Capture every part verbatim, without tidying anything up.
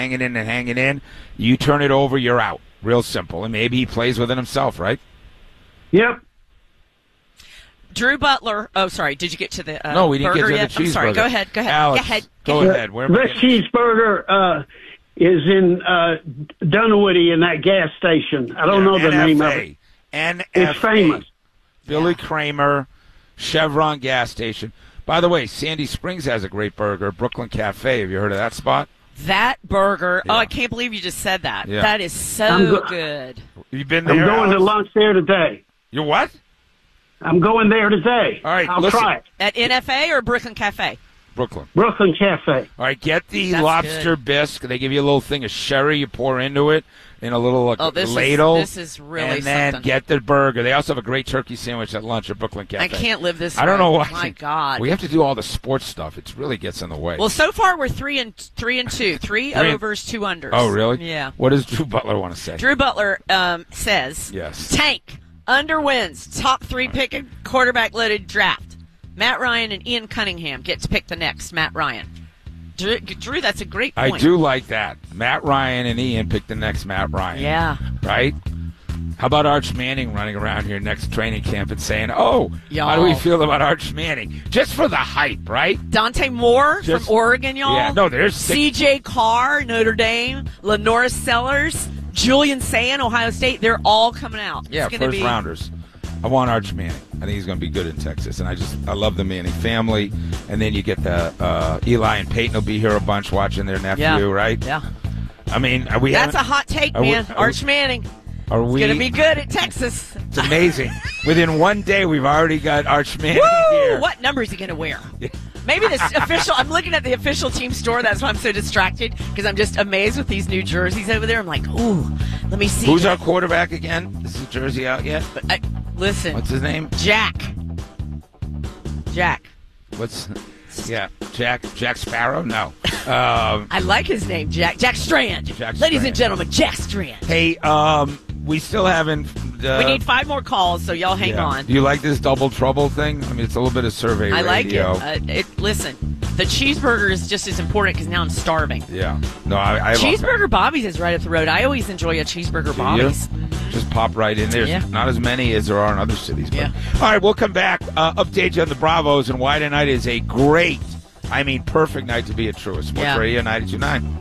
hanging in and hanging in. You turn it over, you're out. Real simple. And maybe he plays with it himself, right? Yep. Drew Butler. Oh, sorry. Did you get to the uh, No, we didn't get to yet? the cheeseburger. I'm sorry. Go ahead. Go ahead. Alex, go ahead. Go ahead. ahead. Where am I This getting- cheeseburger uh, is in uh, Dunwoody in that gas station. I don't Yeah, know the N F A. name of it. N F A. It's famous. Billy Yeah. Kramer, Chevron gas station. By the way, Sandy Springs has a great burger. Brooklyn Cafe. Have you heard of that spot? That burger. Yeah. Oh, I can't believe you just said that. Yeah. That is so I'm go- good. You've been I'm there? going to Alex? lunch there today. You what? I'm going there today. All right, I'll listen. try it. At N F A or Brooklyn Cafe? Brooklyn. Brooklyn Cafe. All right, get the That's lobster good. bisque. They give you a little thing of sherry you pour into it in a little like, Oh, this is- ladle. this is really And then something. get the burger. They also have a great turkey sandwich at lunch at Brooklyn Cafe. I can't live this I don't way. know why. My God. We have to do all the sports stuff. It really gets in the way. Well, so far we're three and three and two, three, Three and- overs, two unders. oh, really? Yeah. What does Drew Butler want to say? Drew Butler um, says, Yes. Tank under wins, top three pick a quarterback loaded draft. Matt Ryan and Ian Cunningham get to pick the next. Matt Ryan. Drew, Drew that's a great I point. do like that. Matt Ryan and Ian pick the next Matt Ryan. Yeah. Right? How about Arch Manning running around here next training camp and saying, oh, Y'all. how do we feel about Arch Manning? Just for the hype, right? Dante Moore Just- from Oregon, y'all. Yeah, no, there's six- C J Carr, Notre Dame, Lenora Sellers, Julian Sand, Ohio State. They're all coming out. Yeah, it's gonna first be, rounders. I want Arch Manning. I think he's going to be good in Texas, and I just I love the Manning family. And then you get the uh, Eli and Peyton will be here a bunch watching their nephew, Yeah. right? Yeah. I mean, are we That's a having- hot take, are we- man. are we- Arch Manning. Are we? Going to be good at Texas. It's amazing. Within one day, we've already got Arch Manning Woo! here. What number is he going to wear? Maybe the official. I'm looking at the official team store. That's why I'm so distracted because I'm just amazed with these new jerseys over there. I'm like, ooh, let me see. Who's our quarterback again? Is his jersey out yet? But I, listen, What's his name? Jack. Jack. What's yeah, Jack Jack Sparrow? No. Um, I like his name, Jack. Jack Strand. Jack Ladies Strand. and gentlemen, Jack Strand. hey, um, we still haven't. Uh, we need five more calls, so y'all hang yeah. on. Do you like this double trouble thing? I mean, it's a little bit of survey I like it. radio. Uh, it. Listen, the cheeseburger is just as important because now I'm starving. Yeah. No, I, I love Cheeseburger Bobby's is right up the road. I always enjoy a cheeseburger Do Bobby's. that. Just pop right in there. Yeah. Not as many as there are in other cities. But. Yeah. All right, we'll come back. Uh, update you on the Bravos, and why tonight is a great, I mean, perfect night to be a Truist. Sports Yeah. Radio ninety-two point nine.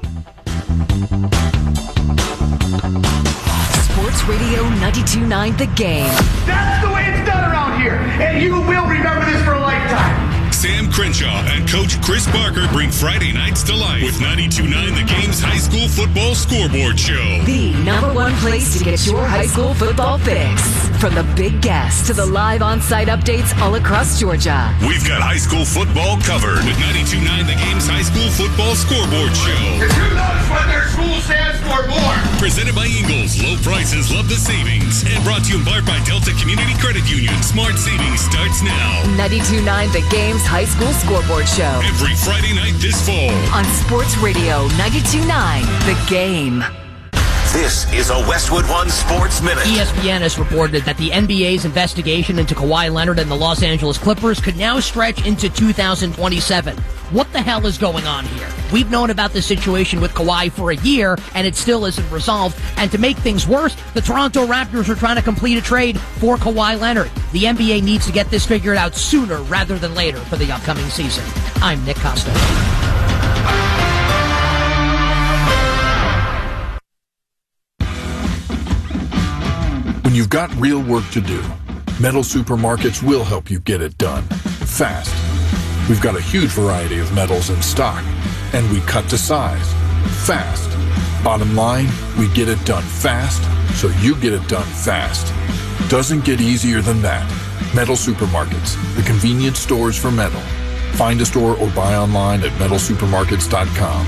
Sports Radio ninety-two point nine The Game. That's the way it's done around here, and you will remember this for a lifetime. Sam Crenshaw and Coach Chris Barker bring Friday nights to life with ninety-two point nine The Game's high school football scoreboard show. The number one place to get your high school football fix. From the big guests to the live on-site updates all across Georgia. We've got high school football covered with ninety-two point nine The Game's high school football scoreboard show. Because who knows what their school stands for more? Presented by Ingles, low prices, love the savings. And brought to you in part by Delta Community Credit Union. Smart savings starts now. ninety-two point nine The Game's high school scoreboard show. Every Friday night this fall. On Sports Radio ninety-two point nine The Game. This is a Westwood One Sports Minute. E S P N has reported that the N B A's investigation into Kawhi Leonard and the Los Angeles Clippers could now stretch into two thousand twenty-seven. What the hell is going on here? We've known about the situation with Kawhi for a year, and it still isn't resolved. And to make things worse, the Toronto Raptors are trying to complete a trade for Kawhi Leonard. The N B A needs to get this figured out sooner rather than later for the upcoming season. I'm Nick Costa. When you've got real work to do, Metal Supermarkets will help you get it done fast. We've got a huge variety of metals in stock, and we cut to size fast. Bottom line, we get it done fast, so you get it done fast. Doesn't get easier than that. Metal Supermarkets, the convenience stores for metal. Find a store or buy online at metal supermarkets dot com.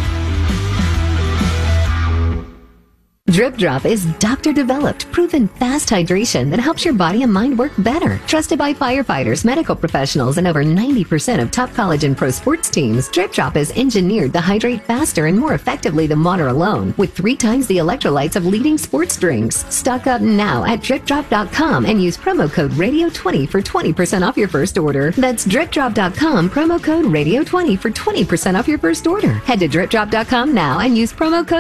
Drip Drop is doctor-developed, proven fast hydration that helps your body and mind work better. Trusted by firefighters, medical professionals, and over ninety percent of top college and pro sports teams, Drip Drop is engineered to hydrate faster and more effectively than water alone, with three times the electrolytes of leading sports drinks. Stock up now at drip drop dot com and use promo code radio twenty for twenty percent off your first order. That's drip drop dot com, promo code radio twenty for twenty percent off your first order. Head to drip drop dot com now and use promo code